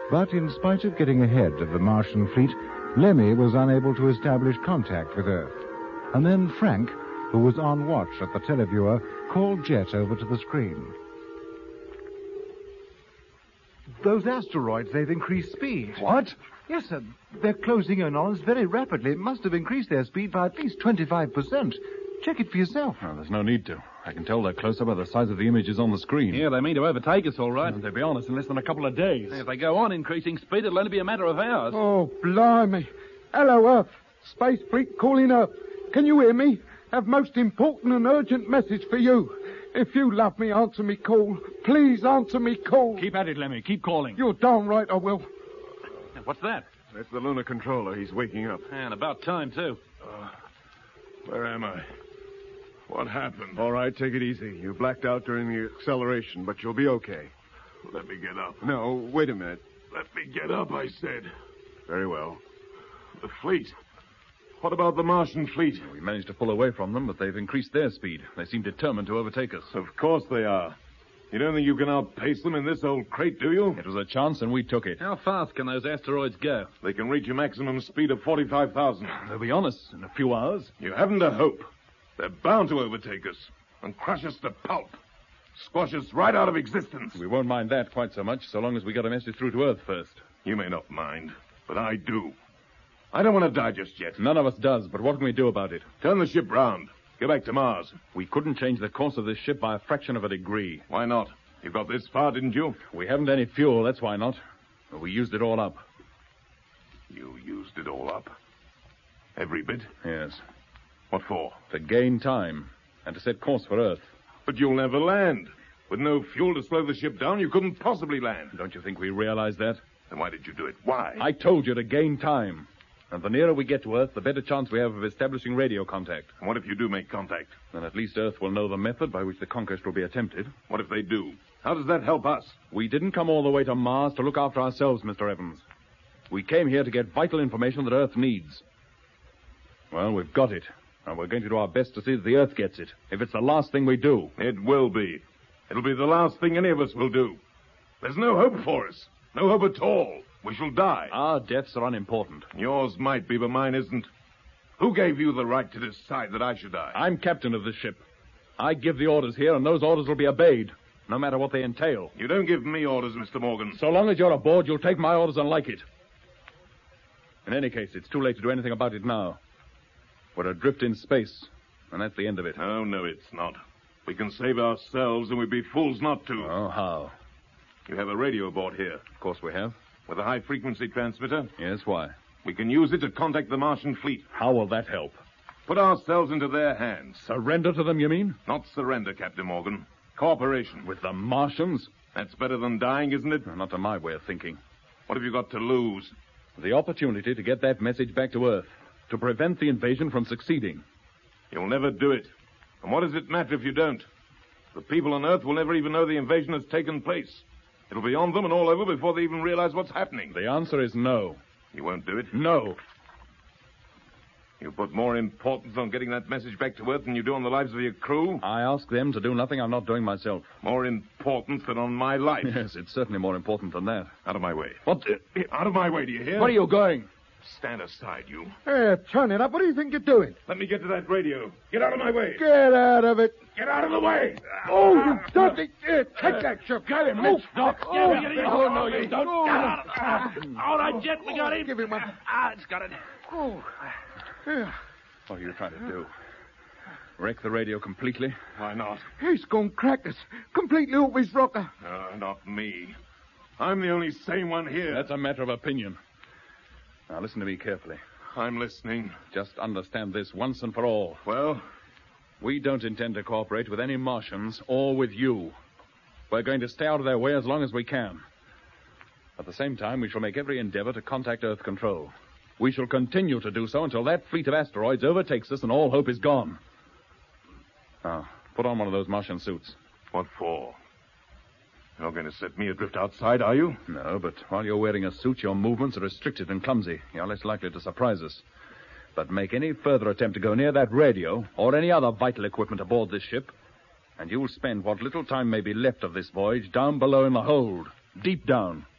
But in spite of getting ahead of the Martian fleet, Lemmy was unable to establish contact with Earth. And then Frank, who was on watch at the televiewer, called Jet over to the screen. Those asteroids, they've increased speed. What? Yes, sir. They're closing in on us very rapidly. It must have increased their speed by at least 25%. Check it for yourself. Oh, there's no need to. I can tell they're closer by the size of the images on the screen. Yeah, they mean to overtake us, all right. They'll be on us in less than a couple of days. If they go on increasing speed, it'll only be a matter of hours. Oh, blimey. Hello, Earth. Space Fleet calling up. Can you hear me? Have most important and urgent message for you. If you love me, answer me call. Please answer me call. Keep at it, Lemmy. Keep calling. You're darn right I will. What's that? That's the lunar controller. He's waking up. And about time, too. Where am I? What happened? All right, take it easy. You blacked out during the acceleration, but you'll be okay. Let me get up. No, wait a minute. Let me get up, I said. Very well. The fleet. What about the Martian fleet? We managed to pull away from them, but they've increased their speed. They seem determined to overtake us. Of course they are. You don't think you can outpace them in this old crate, do you? It was a chance, and we took it. How fast can those asteroids go? They can reach a maximum speed of 45,000. They'll be on us in a few hours. You haven't a hope. They're bound to overtake us and crush us to pulp. Squash us right out of existence. We won't mind that quite so much, so long as we get a message through to Earth first. You may not mind, but I do. I don't want to die just yet. None of us does, but what can we do about it? Turn the ship round. Go back to Mars. We couldn't change the course of this ship by a fraction of a degree. Why not? You got this far, didn't you? We haven't any fuel, that's why not. We used it all up. You used it all up? Every bit? Yes. What for? To gain time, and to set course for Earth. But you'll never land. With no fuel to slow the ship down, you couldn't possibly land. Don't you think we realize that? Then why did you do it? Why? I told you to gain time. And the nearer we get to Earth, the better chance we have of establishing radio contact. And what if you do make contact? Then at least Earth will know the method by which the conquest will be attempted. What if they do? How does that help us? We didn't come all the way to Mars to look after ourselves, Mr. Evans. We came here to get vital information that Earth needs. Well, we've got it. And we're going to do our best to see that the Earth gets it. If it's the last thing we do. It will be. It'll be the last thing any of us will do. There's no hope for us. No hope at all. We shall die. Our deaths are unimportant. Yours might be, but mine isn't. Who gave you the right to decide that I should die? I'm captain of this ship. I give the orders here, and those orders will be obeyed, no matter what they entail. You don't give me orders, Mr. Morgan. So long as you're aboard, you'll take my orders and like it. In any case, it's too late to do anything about it now. We're adrift in space, and that's the end of it. Oh, no, it's not. We can save ourselves, and we'd be fools not to. Oh, how? You have a radio aboard here. Of course we have. With a high-frequency transmitter? Yes, why? We can use it to contact the Martian fleet. How will that help? Put ourselves into their hands. Surrender to them, you mean? Not surrender, Captain Morgan. Cooperation. With the Martians? That's better than dying, isn't it? Not to my way of thinking. What have you got to lose? The opportunity to get that message back to Earth. To prevent the invasion from succeeding. You'll never do it. And what does it matter if you don't? The people on Earth will never even know the invasion has taken place. It'll be on them and all over before they even realize what's happening. The answer is no. You won't do it? No. You put more importance on getting that message back to Earth than you do on the lives of your crew? I ask them to do nothing I'm not doing myself. More importance than on my life? Yes, it's certainly more important than that. Out of my way. What? Out of my way, do you hear? Where are you going? Stand aside, you. Hey, turn it up. What do you think you're doing? Let me get to that radio. Get out of my way. Get out of it. Get out of the way. Oh, you dirty... take that, Shep. Get him, Mitch. Doc. Oh, no, you don't. All right, Jet, we got him. Give him one. It's got it. Oh. Yeah. What are you trying to do? Wreck the radio completely? Why not? He's gone crack us. Completely off his rocker. Not me. I'm the only sane one here. That's a matter of opinion. Now, listen to me carefully. I'm listening. Just understand this once and for all. Well? We don't intend to cooperate with any Martians or with you. We're going to stay out of their way as long as we can. At the same time, we shall make every endeavor to contact Earth Control. We shall continue to do so until that fleet of asteroids overtakes us and all hope is gone. Now, put on one of those Martian suits. What for? You're not going to set me adrift outside, are you? No, but while you're wearing a suit, your movements are restricted and clumsy. You're less likely to surprise us. But make any further attempt to go near that radio or any other vital equipment aboard this ship, and you'll spend what little time may be left of this voyage down below in the hold, deep down,